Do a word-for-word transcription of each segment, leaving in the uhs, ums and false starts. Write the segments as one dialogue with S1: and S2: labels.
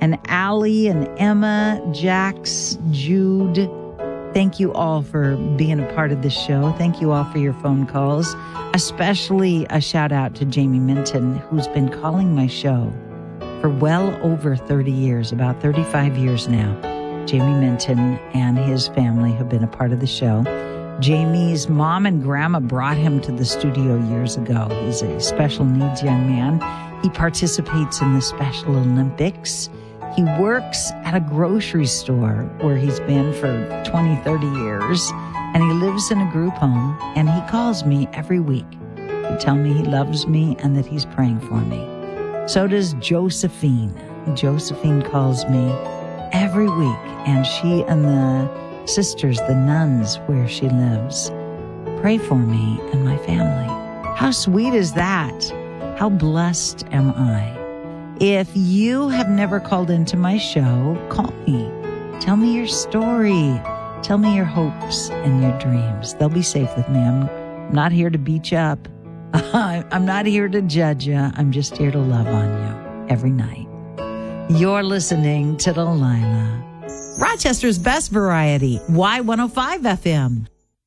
S1: and Allie and Emma, Jax, Jude. Thank you all for being a part of this show. Thank you all for your phone calls, especially a shout out to Jamie Minton, who's been calling my show for well over thirty years, about thirty-five years now. Jamie Minton and his family have been a part of the show. Jamie's mom and grandma brought him to the studio years ago. He's a special needs young man. He participates in the Special Olympics. He works at a grocery store where he's been for twenty, thirty years, and he lives in a group home, and he calls me every week to tell me he loves me and that he's praying for me. So does Josephine. Josephine calls me every week, and she and the sisters, the nuns where she lives, pray for me and my family. How sweet is that? How blessed am I? If you have never called into my show, call me. Tell me your story. Tell me your hopes and your dreams. They'll be safe with me. I'm not here to beat you up. I'm not here to judge you. I'm just here to love on you every night. You're listening to Delilah, Rochester's best variety, Y one oh five F M.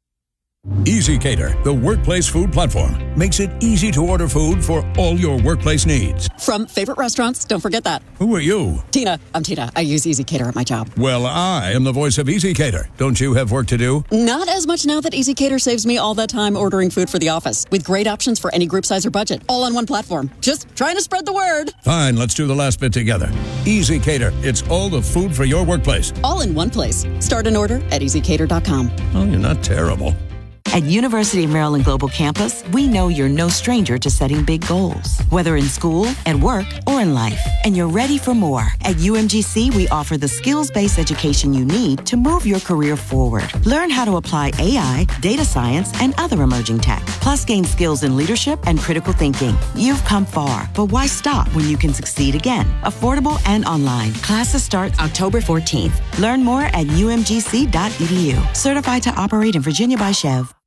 S2: EasyCater, the workplace food platform, makes it easy to order food for all your workplace needs.
S3: From favorite restaurants, don't forget that.
S2: Who are you?
S3: Tina. I'm Tina. I use EasyCater at my job.
S2: Well, I am the voice of EasyCater. Don't you have work to do?
S3: Not as much now that EasyCater saves me all that time ordering food for the office, with great options for any group size or budget, all on one platform. Just trying to spread the word.
S2: Fine, let's do the last bit together. EasyCater, it's all the food for your workplace.
S3: All in one place. Start an order at easy cater dot com.
S2: Oh, you're not terrible.
S4: At University of Maryland Global Campus, we know you're no stranger to setting big goals, whether in school, at work, or in life. And you're ready for more. At U M G C, we offer the skills-based education you need to move your career forward. Learn how to apply A I, data science, and other emerging tech. Plus, gain skills in leadership and critical thinking. You've come far, but why stop when you can succeed again? Affordable and online. Classes start October fourteenth. Learn more at U M G C dot E D U. Certified to operate in Virginia by Chev.